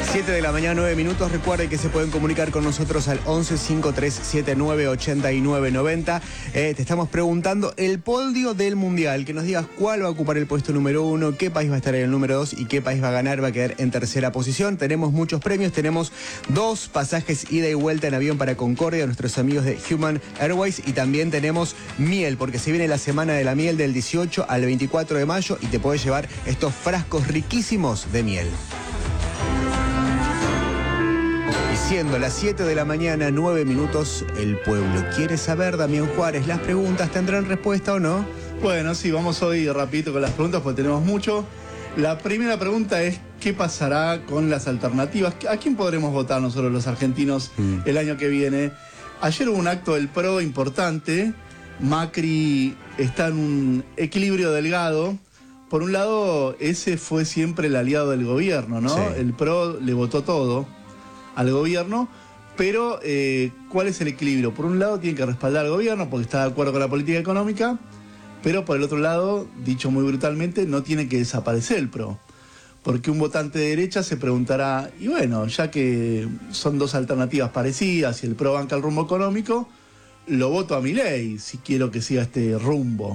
7 de la mañana, 9 minutos. Recuerden que se pueden comunicar con nosotros al 11 5379 8990. Te estamos preguntando el podio del Mundial. Que nos digas cuál va a ocupar el puesto número 1, qué país va a estar en el número 2 y qué país va a ganar, va a quedar en tercera posición. Tenemos muchos premios. Tenemos 2 pasajes ida y vuelta en avión para Concordia, nuestros amigos de Human Airways. Y también tenemos miel, porque se viene la semana de la miel del 18 al 24 de mayo y te puedes llevar estos frascos riquísimos de miel. Siendo las 7 de la mañana, 9 minutos, el pueblo quiere saber, Damián Juárez, ¿las preguntas tendrán respuesta o no? Bueno, sí, vamos hoy rapidito con las preguntas porque tenemos mucho. La primera pregunta es, ¿qué pasará con las alternativas? ¿A quién podremos votar nosotros los argentinos el año que viene? Ayer hubo un acto del PRO importante. Macri está en un equilibrio delgado. Por un lado, ese fue siempre el aliado del gobierno, ¿no? Sí. El PRO le votó todo al gobierno, pero ¿cuál es el equilibrio? Por un lado tiene que respaldar al gobierno porque está de acuerdo con la política económica, pero por el otro lado, dicho muy brutalmente, no tiene que desaparecer el PRO, porque un votante de derecha se preguntará, y bueno, ya que son dos alternativas parecidas y el PRO banca el rumbo económico, lo voto a Milei si quiero que siga este rumbo.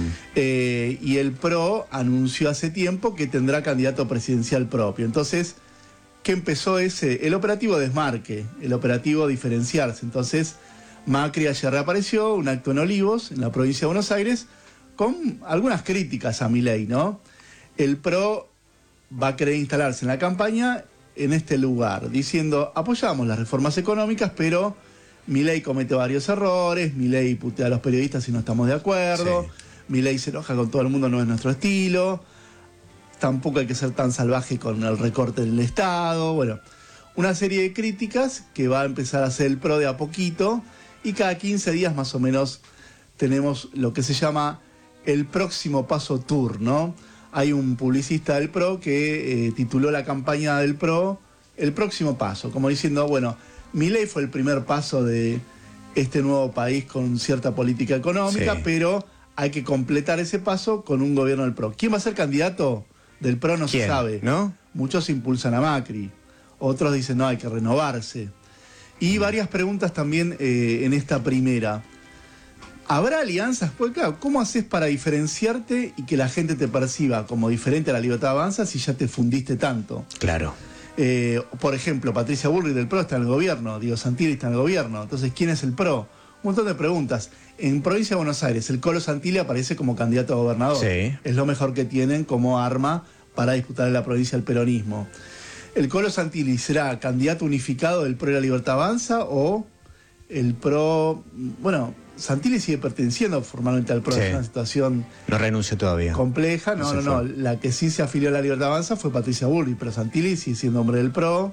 Y el PRO anunció hace tiempo que tendrá candidato presidencial propio. Entonces, ¿qué empezó? El operativo desmarque, el operativo diferenciarse. Entonces, Macri ayer reapareció, un acto en Olivos, en la provincia de Buenos Aires, con algunas críticas a Milei, ¿no? El PRO va a querer instalarse en la campaña en este lugar, diciendo, apoyamos las reformas económicas, pero Milei comete varios errores, Milei putea a los periodistas si no estamos de acuerdo, sí. Milei se enoja con todo el mundo, no es nuestro estilo. Tampoco hay que ser tan salvaje con el recorte del Estado. Bueno, una serie de críticas que va a empezar a hacer el PRO de a poquito y cada 15 días más o menos tenemos lo que se llama el próximo paso tour, ¿no? Hay un publicista del PRO que tituló la campaña del PRO el próximo paso, como diciendo, bueno, Milei fue el primer paso de este nuevo país con cierta política económica, sí. Pero hay que completar ese paso con un gobierno del PRO. ¿Quién va a ser candidato del PRO? No se sabe, ¿no? Muchos impulsan a Macri, otros dicen no, hay que renovarse. Y varias preguntas también en esta primera. ¿Habrá alianzas? Pues claro, ¿cómo haces para diferenciarte y que la gente te perciba como diferente a la Libertad Avanza si ya te fundiste tanto? Claro. Por ejemplo, Patricia Bullrich del PRO está en el gobierno, Diego Santilli está en el gobierno. Entonces, ¿quién es el PRO? Un montón de preguntas. En provincia de Buenos Aires, el Colo Santilli aparece como candidato a gobernador. Sí. Es lo mejor que tienen como arma para disputar en la provincia el peronismo. ¿El Colo Santilli será candidato unificado del PRO y la Libertad Avanza o el PRO? Bueno, Santilli sigue perteneciendo formalmente al PRO, sí. Es una situación... No renuncia todavía. Compleja, no. La que sí se afilió a la Libertad Avanza fue Patricia Bullrich, pero Santilli sigue siendo hombre del PRO,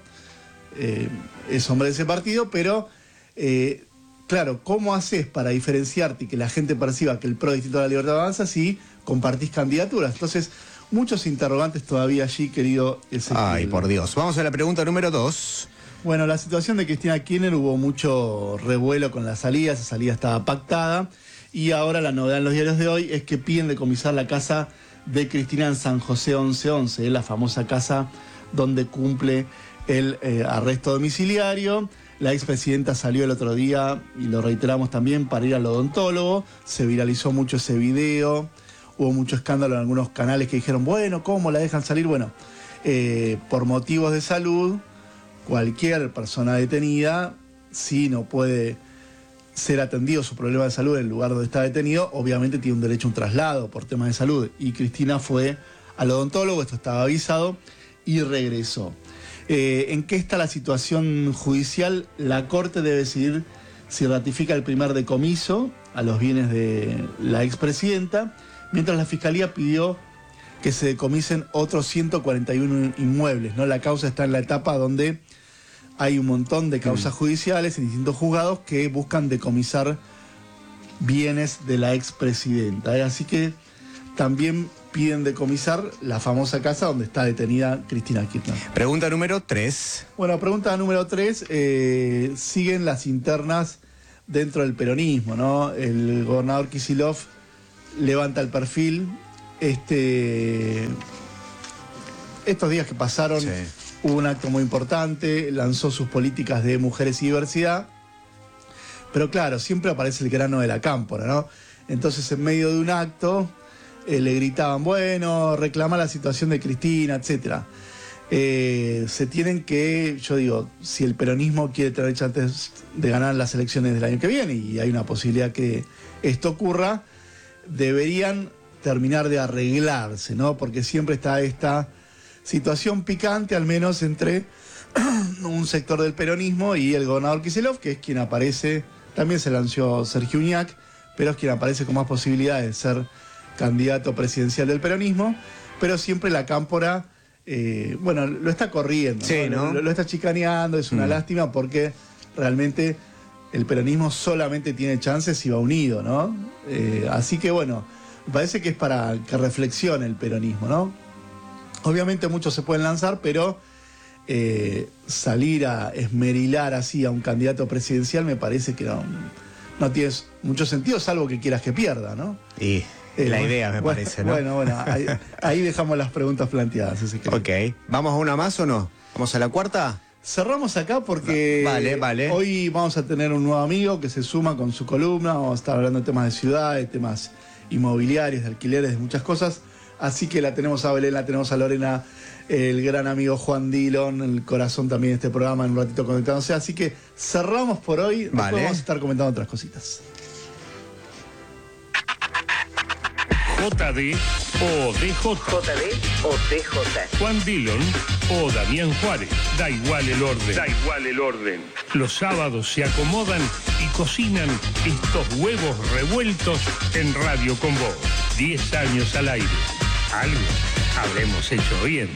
es hombre de ese partido, pero... Claro, ¿cómo haces para diferenciarte y que la gente perciba que el PRO es distinto a la Libertad Avanza si compartís candidaturas? Entonces, muchos interrogantes todavía allí, querido Ezequiel. Ay, por Dios. Vamos a la pregunta número 2. Bueno, la situación de Cristina Kirchner, hubo mucho revuelo con la salida, esa salida estaba pactada, y ahora la novedad en los diarios de hoy es que piden decomisar la casa de Cristina en San José 1111, la famosa casa donde cumple el arresto domiciliario. La expresidenta salió el otro día, y lo reiteramos también, para ir al odontólogo. Se viralizó mucho ese video. Hubo mucho escándalo en algunos canales que dijeron, bueno, ¿cómo la dejan salir? Bueno, por motivos de salud, cualquier persona detenida, si no puede ser atendido su problema de salud en el lugar donde está detenido, obviamente tiene un derecho a un traslado por temas de salud. Y Cristina fue al odontólogo, esto estaba avisado, y regresó. ¿En qué está la situación judicial? La Corte debe decidir si ratifica el primer decomiso a los bienes de la expresidenta, mientras la Fiscalía pidió que se decomisen otros 141 inmuebles, ¿no? La causa está en la etapa donde hay un montón de causas judiciales en distintos juzgados que buscan decomisar bienes de la expresidenta. Así que también piden decomisar la famosa casa donde está detenida Cristina Kirchner. Pregunta número 3. Bueno, pregunta número 3. Siguen las internas dentro del peronismo, ¿no? El gobernador Kicillof levanta el perfil. estos días que pasaron, Sí. hubo un acto muy importante, lanzó sus políticas de mujeres y diversidad, pero claro, siempre aparece el grano de la cámpora, ¿no? Entonces, en medio de un acto, le gritaban, bueno, reclama la situación de Cristina, etcétera. Se tienen que, yo digo, si el peronismo quiere tener chances de ganar las elecciones del año que viene, y hay una posibilidad que esto ocurra, deberían terminar de arreglarse, ¿no? Porque siempre está esta situación picante, al menos entre un sector del peronismo y el gobernador Kicillof, que es quien aparece, también se lanzó Sergio Uñac, pero es quien aparece con más posibilidades de ser candidato presidencial del peronismo, pero siempre la cámpora, bueno, lo está corriendo, Sí, ¿no? Lo está chicaneando, es una lástima porque realmente el peronismo solamente tiene chances si va unido, ¿no? Así que bueno, me parece que es para que reflexione el peronismo, ¿no? Obviamente muchos se pueden lanzar, pero salir a esmerilar así a un candidato presidencial me parece que no tiene mucho sentido, salvo que quieras que pierda, ¿no? Y la idea me parece, ¿no? Bueno, ahí dejamos las preguntas planteadas. Así que... Ok, ¿vamos a una más o no? ¿Vamos a la cuarta? Cerramos acá porque Vale. hoy vamos a tener un nuevo amigo que se suma con su columna, vamos a estar hablando de temas de ciudad, de temas inmobiliarios, de alquileres, de muchas cosas. Así que la tenemos a Belén, la tenemos a Lorena, el gran amigo Juan Dillon, el corazón también de este programa, en un ratito conectándose. Así que cerramos por hoy, después vamos a estar comentando otras cositas. JD o DJ. JD o DJ. Juan Dillon o Damián Juárez. Da igual el orden. Da igual el orden. Los sábados se acomodan y cocinan estos huevos revueltos en Radio con Vos. 10 años al aire. Algo habremos hecho bien.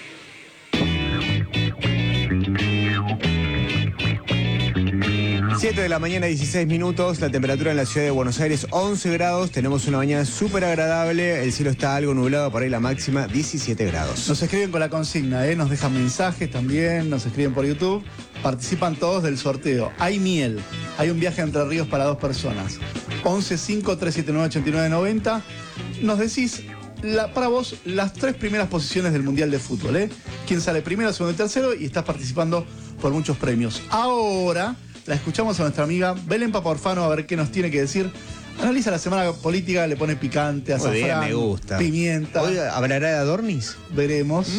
Siete de la mañana, 16 minutos, la temperatura en la ciudad de Buenos Aires 11 grados, tenemos una mañana súper agradable, el cielo está algo nublado, por ahí la máxima 17 grados. Nos escriben con la consigna, nos dejan mensajes también, nos escriben por YouTube, participan todos del sorteo. Hay miel, hay un viaje a Entre Ríos para 2 personas. 11-5-379-8990. Nos decís, para vos, las 3 primeras posiciones del Mundial de Fútbol, quién sale primero, segundo y tercero, y estás participando por muchos premios. Ahora la escuchamos a nuestra amiga Belén Papaorfano a ver qué nos tiene que decir. Analiza la semana política, le pone picante, azafrán, me gusta. Pimienta. ¿Hoy hablará de Adornis? Veremos.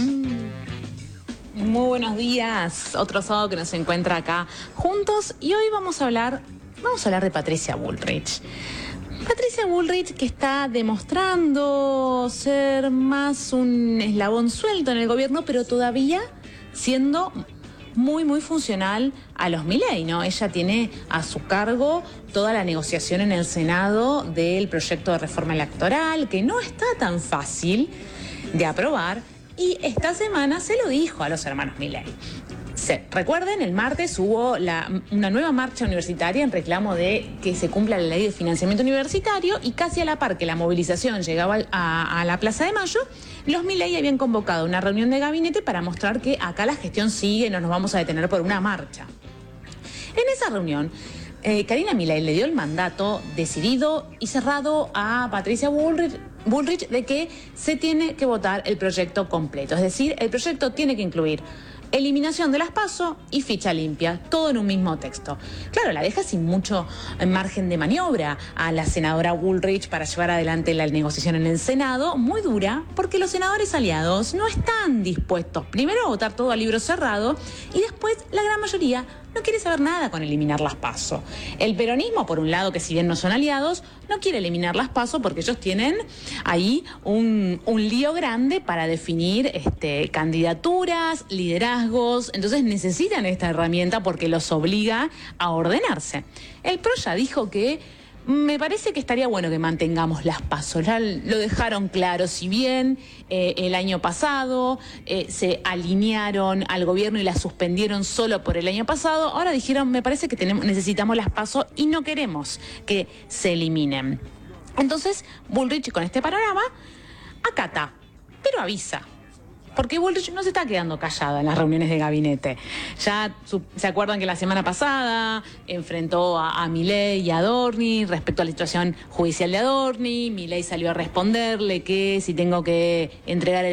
Muy buenos días, otro sábado que nos encuentra acá juntos y hoy vamos a hablar de Patricia Bullrich. Patricia Bullrich, que está demostrando ser más un eslabón suelto en el gobierno, pero todavía siendo muy funcional a los Milei, ¿no? Ella tiene a su cargo toda la negociación en el Senado del proyecto de reforma electoral, que no está tan fácil de aprobar, y esta semana se lo dijo a los hermanos Milei. Recuerden, el martes hubo una nueva marcha universitaria en reclamo de que se cumpla la ley de financiamiento universitario, y casi a la par que la movilización llegaba a la Plaza de Mayo, los Milei habían convocado una reunión de gabinete para mostrar que acá la gestión sigue, no nos vamos a detener por una marcha. En esa reunión, Karina Milei le dio el mandato decidido y cerrado a Patricia Bullrich de que se tiene que votar el proyecto completo. Es decir, el proyecto tiene que incluir eliminación de las PASO y ficha limpia, todo en un mismo texto. Claro, la deja sin mucho margen de maniobra a la senadora Bullrich para llevar adelante la negociación en el Senado, muy dura, porque los senadores aliados no están dispuestos primero a votar todo a libro cerrado y después la gran mayoría no quiere saber nada con eliminar las PASO. El peronismo, por un lado, que si bien no son aliados, no quiere eliminar las PASO porque ellos tienen ahí un lío grande para definir candidaturas, liderazgos. Entonces necesitan esta herramienta porque los obliga a ordenarse. El PRO ya dijo que me parece que estaría bueno que mantengamos las PASO. Ya lo dejaron claro, si bien el año pasado se alinearon al gobierno y las suspendieron solo por el año pasado, ahora dijeron, me parece que necesitamos las PASO y no queremos que se eliminen. Entonces, Bullrich con este panorama acata, pero avisa. Porque Bullrich no se está quedando callada en las reuniones de gabinete. Ya se acuerdan que la semana pasada enfrentó a Milei y a Adorni respecto a la situación judicial de Adorni. Milei salió a responderle que si tengo que entregar el